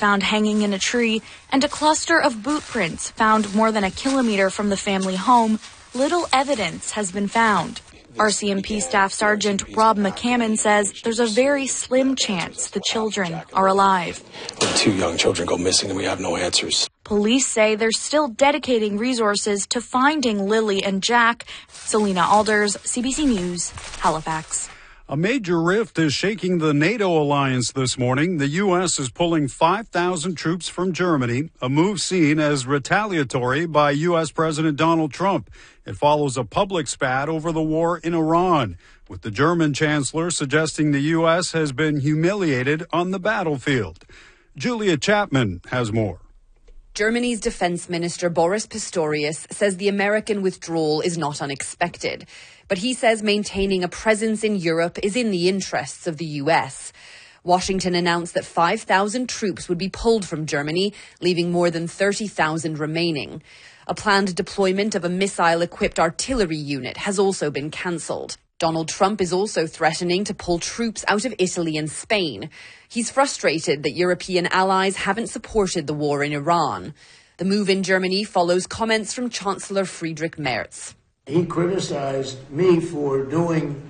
found hanging in a tree, and a cluster of boot prints found more than a kilometer from the family home, little evidence has been found. RCMP Staff Sergeant Rob McCammon says there's a very slim chance the children are alive. When 2 young children go missing and we have no answers. Police say they're still dedicating resources to finding Lily and Jack. Selena Alders, CBC News, Halifax. A major rift is shaking the NATO alliance this morning. The U.S. is pulling 5,000 troops from Germany, a move seen as retaliatory by U.S. President Donald Trump. It follows a public spat over the war in Iran, with the German chancellor suggesting the U.S. has been humiliated on the battlefield. Julia Chapman has more. Germany's defense minister Boris Pistorius says the American withdrawal is not unexpected, but he says maintaining a presence in Europe is in the interests of the US. Washington announced that 5,000 troops would be pulled from Germany, leaving more than 30,000 remaining. A planned deployment of a missile-equipped artillery unit has also been cancelled. Donald Trump is also threatening to pull troops out of Italy and Spain. He's frustrated that European allies haven't supported the war in Iran. The move in Germany follows comments from Chancellor Friedrich Merz. He criticized me for doing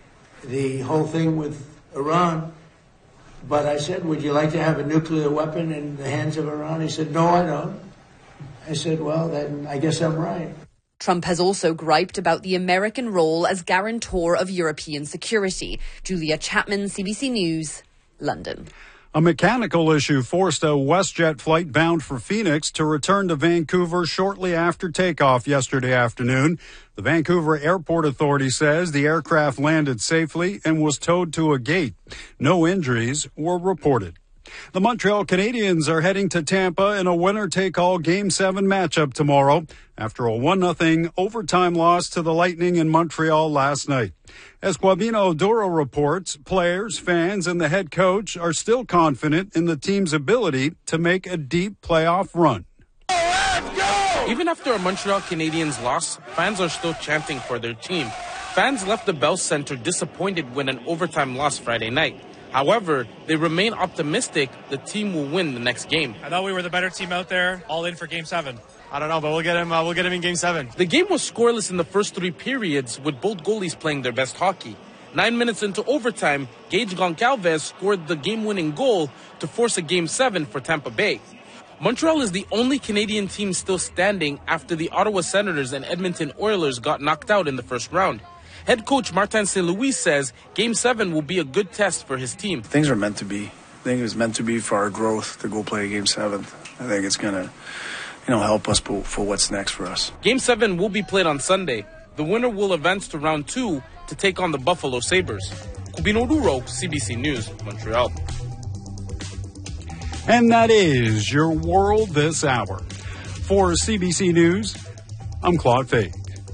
the whole thing with Iran. But I said, would you like to have a nuclear weapon in the hands of Iran? He said, no, I don't. I said, well, then I guess I'm right. Trump has also griped about the American role as guarantor of European security. Julia Chapman, CBC News, London. A mechanical issue forced a WestJet flight bound for Phoenix to return to Vancouver shortly after takeoff yesterday afternoon. The Vancouver Airport Authority says the aircraft landed safely and was towed to a gate. No injuries were reported. The Montreal Canadiens are heading to Tampa in a winner-take-all Game 7 matchup tomorrow after a 1-0 overtime loss to the Lightning in Montreal last night. As Guabino Duro reports, players, fans, and the head coach are still confident in the team's ability to make a deep playoff run. Even after a Montreal Canadiens loss, fans are still chanting for their team. Fans left the Bell Center disappointed with an overtime loss Friday night. However, they remain optimistic the team will win the next game. I thought we were the better team out there, all in for Game 7. I don't know, but we'll get him in Game 7. The game was scoreless in the first 3 periods, with both goalies playing their best hockey. 9 minutes into overtime, Gage Goncalves scored the game-winning goal to force a Game 7 for Tampa Bay. Montreal is the only Canadian team still standing after the Ottawa Senators and Edmonton Oilers got knocked out in the first round. Head coach Martin St. Louis says Game 7 will be a good test for his team. Things are meant to be. I think it was meant to be for our growth to go play Game 7. I think it's going to, help us for what's next for us. Game 7 will be played on Sunday. The winner will advance to round 2 to take on the Buffalo Sabres. Cubino Duro, CBC News, Montreal. And that is your world this hour. For CBC News, I'm Claude Fay.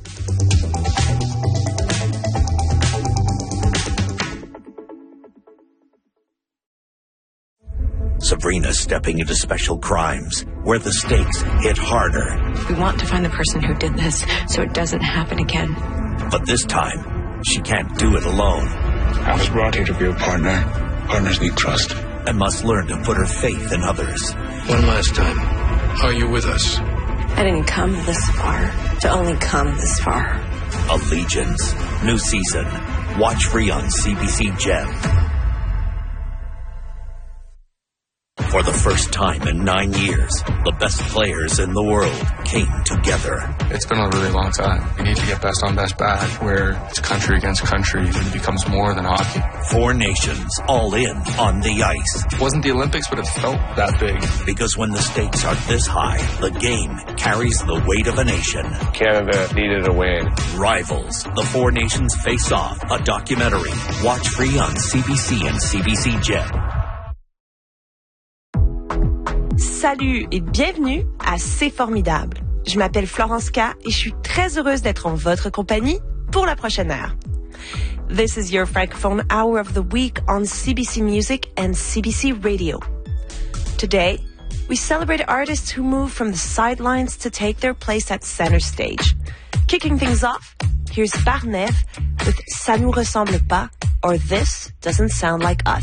Sabrina's stepping into special crimes, where the stakes hit harder. We want to find the person who did this so it doesn't happen again. But this time, she can't do it alone. I was brought here to be a partner. Partners need trust. And must learn to put her faith in others. One last time, are you with us? I didn't come this far to only come this far. Allegiance. New season. Watch free on CBC Gem. For the first time in 9 years, the best players in the world came together. It's been a really long time. We need to get best on best back, where it's country against country and it becomes more than hockey. 4 nations all in on the ice. It wasn't the Olympics, but it felt that big. Because when the stakes are this high, the game carries the weight of a nation. Canada needed a win. Rivals, the 4 nations face off, a documentary. Watch free on CBC and CBC Gem. Salut et bienvenue à C'est Formidable. Je m'appelle Florence K et je suis très heureuse d'être en votre compagnie pour la prochaine heure. This is your Francophone Hour of the Week on CBC Music and CBC Radio. Today, we celebrate artists who move from the sidelines to take their place at center stage. Kicking things off, here's Barnev with Ça nous ressemble pas or This doesn't sound like us.